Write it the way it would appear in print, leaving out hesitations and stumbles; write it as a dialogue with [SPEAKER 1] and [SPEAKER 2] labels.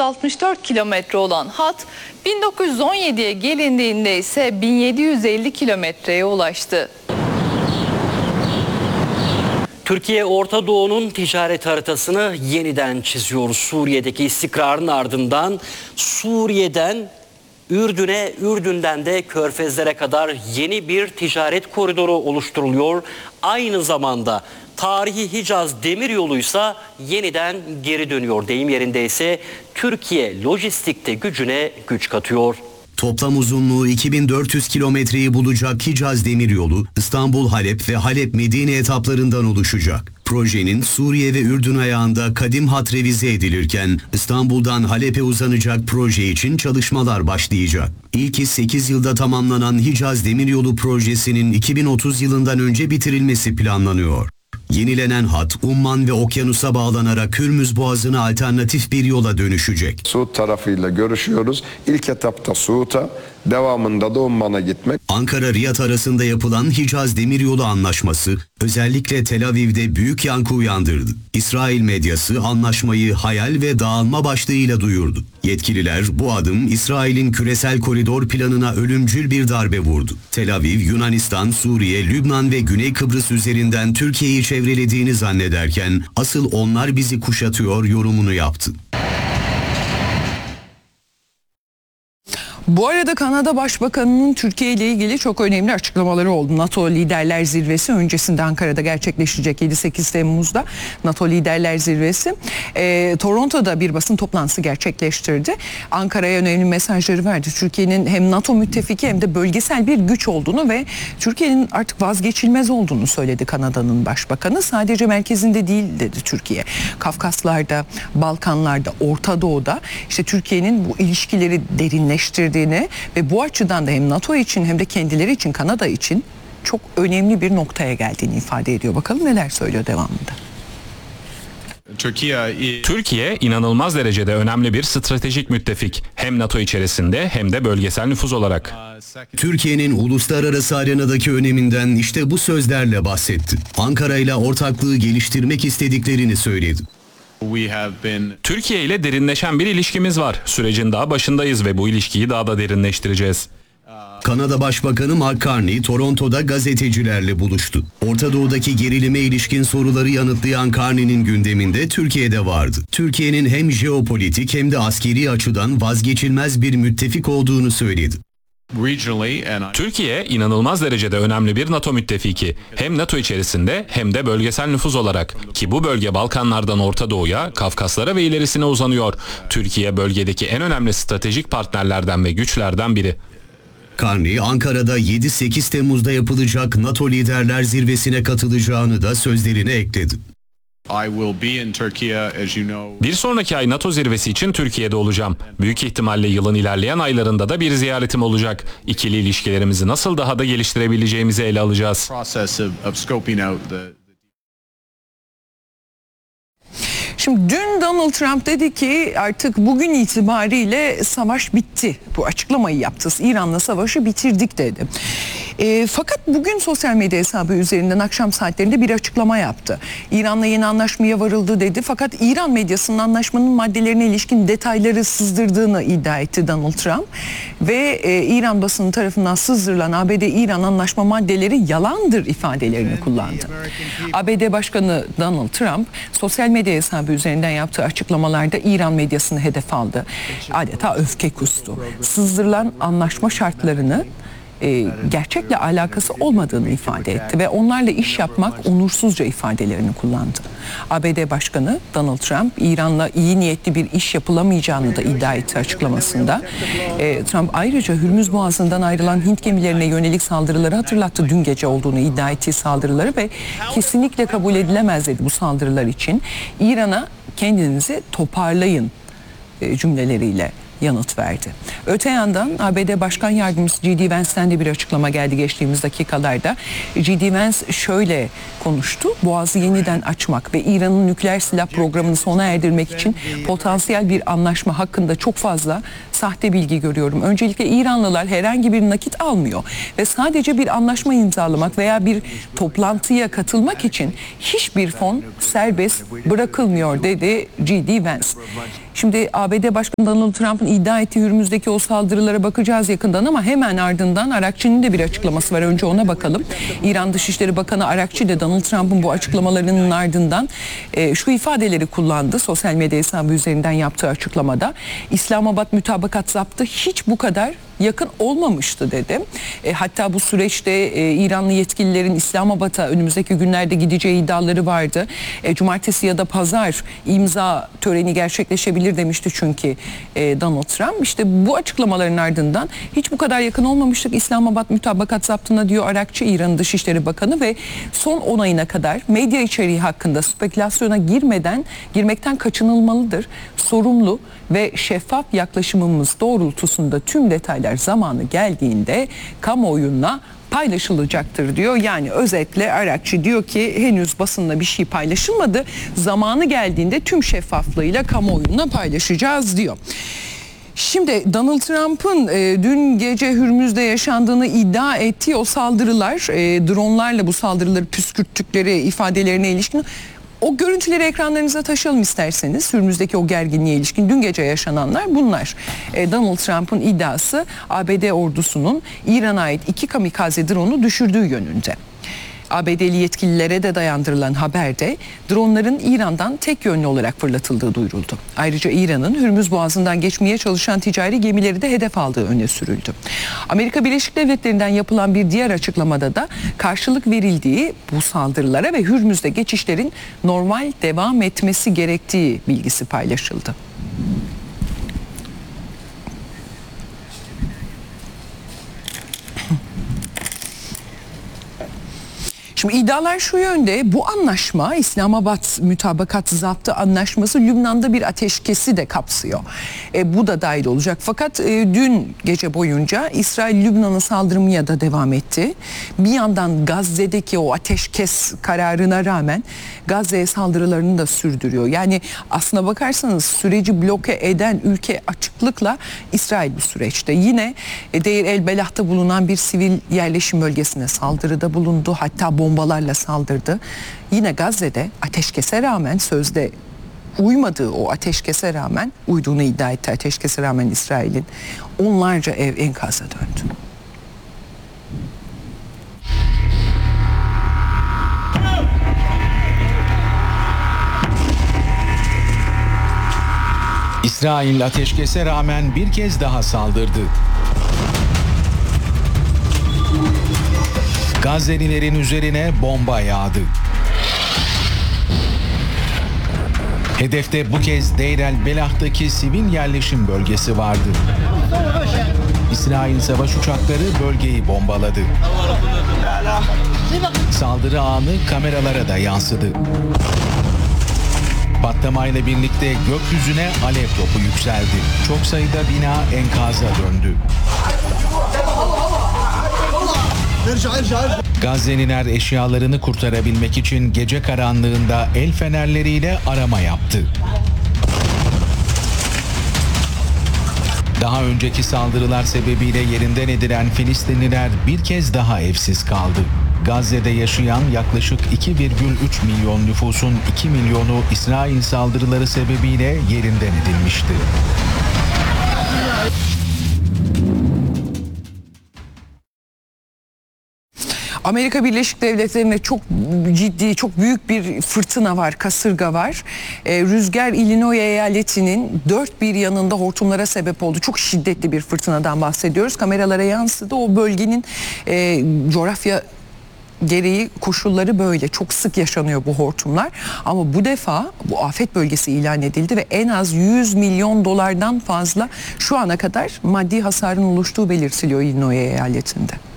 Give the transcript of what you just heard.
[SPEAKER 1] 464 kilometre olan hat 1917'ye gelindiğinde ise 1750 kilometreye ulaştı.
[SPEAKER 2] Türkiye, Orta Doğu'nun ticaret haritasını yeniden çiziyor. Suriye'deki istikrarın ardından Suriye'den Ürdün'e, Ürdün'den de Körfezlere kadar yeni bir ticaret koridoru oluşturuluyor. Aynı zamanda tarihi Hicaz Demiryolu'ysa yeniden geri dönüyor. Deyim yerindeyse Türkiye lojistikte gücüne güç katıyor.
[SPEAKER 3] Toplam uzunluğu 2400 kilometreyi bulacak Hicaz Demiryolu, İstanbul-Halep ve Halep-Medine etaplarından oluşacak. Projenin Suriye ve Ürdün ayağında kadim hat revize edilirken İstanbul'dan Halep'e uzanacak proje için çalışmalar başlayacak. İlki 8 yılda tamamlanan Hicaz Demiryolu projesinin 2030 yılından önce bitirilmesi planlanıyor. Yenilenen hat, Umman ve Okyanus'a bağlanarak Hürmüz Boğazı'na alternatif bir yola dönüşecek.
[SPEAKER 4] Suud tarafıyla görüşüyoruz. İlk etapta Suud'a, devamında da Umman'a gitmek.
[SPEAKER 3] Ankara-Riyad arasında yapılan Hicaz Demiryolu Anlaşması özellikle Tel Aviv'de büyük yankı uyandırdı. İsrail medyası anlaşmayı hayal ve dağılma başlığıyla duyurdu. Yetkililer bu adım İsrail'in küresel koridor planına ölümcül bir darbe vurdu. Tel Aviv, Yunanistan, Suriye, Lübnan ve Güney Kıbrıs üzerinden Türkiye'yi çevrelediğini zannederken asıl onlar bizi kuşatıyor yorumunu yaptı.
[SPEAKER 5] Bu arada Kanada Başbakanı'nın Türkiye ile ilgili çok önemli açıklamaları oldu. NATO Liderler Zirvesi öncesinde Ankara'da gerçekleşecek 7-8 Temmuz'da NATO Liderler Zirvesi. Toronto'da bir basın toplantısı gerçekleştirdi. Ankara'ya önemli mesajları verdi. Türkiye'nin hem NATO müttefiki hem de bölgesel bir güç olduğunu ve Türkiye'nin artık vazgeçilmez olduğunu söyledi Kanada'nın başbakanı. Sadece merkezinde değil dedi Türkiye. Kafkaslar'da, Balkanlar'da, Orta Doğu'da işte Türkiye'nin bu ilişkileri derinleştirdiğini ve bu açıdan da hem NATO için hem de kendileri için Kanada için çok önemli bir noktaya geldiğini ifade ediyor. Bakalım neler söylüyor devamında.
[SPEAKER 6] Türkiye inanılmaz derecede önemli bir stratejik müttefik. Hem NATO içerisinde hem de bölgesel nüfuz olarak.
[SPEAKER 3] Türkiye'nin uluslararası arenadaki öneminden işte bu sözlerle bahsetti. Ankara ile ortaklığı geliştirmek istediklerini söyledi.
[SPEAKER 6] Türkiye ile derinleşen bir ilişkimiz var. Sürecin daha başındayız ve bu ilişkiyi daha da derinleştireceğiz.
[SPEAKER 3] Kanada Başbakanı Mark Carney, Toronto'da gazetecilerle buluştu. Orta Doğu'daki gerilime ilişkin soruları yanıtlayan Carney'nin gündeminde Türkiye'de vardı. Türkiye'nin hem jeopolitik hem de askeri açıdan vazgeçilmez bir müttefik olduğunu söyledi.
[SPEAKER 6] Türkiye inanılmaz derecede önemli bir NATO müttefiki. Hem NATO içerisinde hem de bölgesel nüfuz olarak. Ki bu bölge Balkanlardan Orta Doğu'ya, Kafkaslara ve ilerisine uzanıyor. Türkiye bölgedeki en önemli stratejik partnerlerden ve güçlerden biri.
[SPEAKER 3] Carney, Ankara'da 7-8 Temmuz'da yapılacak NATO Liderler Zirvesi'ne katılacağını da sözlerine ekledi.
[SPEAKER 6] Bir sonraki ay NATO zirvesi için Türkiye'de olacağım. Büyük ihtimalle yılın ilerleyen aylarında da bir ziyaretim olacak. İkili ilişkilerimizi nasıl daha da geliştirebileceğimizi ele alacağız.
[SPEAKER 5] Şimdi dün Donald Trump dedi ki artık bugün itibariyle savaş bitti. Bu açıklamayı yaptı. İran'la savaşı bitirdik dedi. Fakat bugün sosyal medya hesabı üzerinden akşam saatlerinde bir açıklama yaptı. İran'la yeni anlaşmaya varıldı dedi. Fakat İran medyasının anlaşmanın maddelerine ilişkin detayları sızdırdığını iddia etti Donald Trump. Ve İran basını tarafından sızdırılan ABD-İran anlaşma maddeleri yalandır ifadelerini kullandı. ABD Başkanı Donald Trump sosyal medya hesabı üzerinden yaptığı açıklamalarda İran medyasını hedef aldı. Adeta öfke kustu. Sızdırılan anlaşma şartlarını gerçekle alakası olmadığını ifade etti ve onlarla iş yapmak onursuzca ifadelerini kullandı. ABD Başkanı Donald Trump, İran'la iyi niyetli bir iş yapılamayacağını da iddia etti açıklamasında. Trump ayrıca Hürmüz Boğazı'ndan ayrılan Hint gemilerine yönelik saldırıları hatırlattı. Dün gece olduğunu iddia ettiği saldırıları ve kesinlikle kabul edilemez dedi bu saldırılar için. İran'a kendinizi toparlayın cümleleriyle yanıt verdi. Öte yandan ABD Başkan Yardımcısı J.D. Vance'ten de bir açıklama geldi geçtiğimiz dakikalarda. J.D. Vance şöyle konuştu. Boğazı yeniden açmak ve İran'ın nükleer silah programını sona erdirmek için potansiyel bir anlaşma hakkında çok fazla sahte bilgi görüyorum. Öncelikle İranlılar herhangi bir nakit almıyor ve sadece bir anlaşma imzalamak veya bir toplantıya katılmak için hiçbir fon serbest bırakılmıyor dedi J.D. Vance. Şimdi ABD Başkanı Donald Trump'ın iddia ettiği Hürmüz'deki o saldırılara bakacağız yakından ama hemen ardından Arakçı'nın de bir açıklaması var. Önce ona bakalım. İran Dışişleri Bakanı Arakçı da Donald Trump'ın bu açıklamalarının ardından şu ifadeleri kullandı. Sosyal medya hesabı üzerinden yaptığı açıklamada. İslamabad mütabakat zaptı hiç bu kadar yakın olmamıştı dedi. Hatta bu süreçte İranlı yetkililerin İslamabad'a önümüzdeki günlerde gideceği iddiaları vardı. Cumartesi ya da pazar imza töreni gerçekleşebilir demişti çünkü Donald Trump. İşte bu açıklamaların ardından hiç bu kadar yakın olmamıştık İslamabad mütabakat zaptına diyor Arakçı, İran Dışişleri Bakanı ve son onayına kadar medya içeriği hakkında spekülasyona girmekten kaçınılmalıdır. Sorumlu ve şeffaf yaklaşımımız doğrultusunda tüm detaylar zamanı geldiğinde kamuoyuna paylaşılacaktır diyor. Yani özetle Arakçı diyor ki henüz basında bir şey paylaşılmadı. Zamanı geldiğinde tüm şeffaflığıyla kamuoyuna paylaşacağız diyor. Şimdi Donald Trump'ın dün gece Hürmüz'de yaşandığını iddia ettiği o saldırılar, dronlarla bu saldırıları püskürttükleri ifadelerine ilişkin o görüntüleri ekranlarınıza taşıyalım isterseniz. Hürmüz'deki o gerginliğe ilişkin dün gece yaşananlar bunlar. Donald Trump'ın iddiası ABD ordusunun İran'a ait 2 kamikaze drone'u düşürdüğü yönünde. ABD'li yetkililere de dayandırılan haberde dronların İran'dan tek yönlü olarak fırlatıldığı duyuruldu. Ayrıca İran'ın Hürmüz Boğazı'ndan geçmeye çalışan ticari gemileri de hedef aldığı öne sürüldü. Amerika Birleşik Devletleri'nden yapılan bir diğer açıklamada da karşılık verildiği bu saldırılara ve Hürmüz'de geçişlerin normal devam etmesi gerektiği bilgisi paylaşıldı. Şimdi iddialar şu yönde, bu anlaşma İslamabad mütabakat zaptı anlaşması Lübnan'da bir ateşkesi de kapsıyor. Bu da dahil olacak. Fakat dün gece boyunca İsrail Lübnan'a saldırmaya da devam etti. Bir yandan Gazze'deki o ateşkes kararına rağmen Gazze'ye saldırılarını da sürdürüyor. Yani aslına bakarsanız süreci bloke eden ülke açıklıkla İsrail bu süreçte. Yine Deir el Belah'ta bulunan bir sivil yerleşim bölgesine saldırıda bulundu. Hatta bombalarla saldırdı. Yine Gazze'de ateşkese rağmen sözde uymadığı o ateşkese rağmen uyduğunu iddia etti. Ateşkese rağmen İsrail'in onlarca ev enkaza döndü.
[SPEAKER 7] İsrail ateşkese rağmen bir kez daha saldırdı. Gazze'lilerin üzerine bomba yağdı. Hedefte bu kez Deir el Belah'taki sivil yerleşim bölgesi vardı. İsrail savaş uçakları bölgeyi bombaladı. Saldırı anı kameralara da yansıdı. Patlamayla birlikte gökyüzüne alev topu yükseldi. Çok sayıda bina enkaza döndü. Gazze'liler eşyalarını kurtarabilmek için gece karanlığında el fenerleriyle arama yaptı. Daha önceki saldırılar sebebiyle yerinden edilen Filistinliler bir kez daha evsiz kaldı. Gazze'de yaşayan yaklaşık 2,3 milyon nüfusun 2 milyonu İsrail saldırıları sebebiyle yerinden edilmişti.
[SPEAKER 5] Amerika Birleşik Devletleri'nde çok ciddi, çok büyük bir fırtına var, kasırga var. Rüzgar Illinois eyaletinin dört bir yanında hortumlara sebep oldu. Çok şiddetli bir fırtınadan bahsediyoruz. Kameralara yansıdı. O bölgenin coğrafya gereği koşulları böyle. Çok sık yaşanıyor bu hortumlar. Ama bu defa bu afet bölgesi ilan edildi ve en az 100 milyon dolardan fazla şu ana kadar maddi hasarın oluştuğu belirtiliyor Illinois eyaletinde.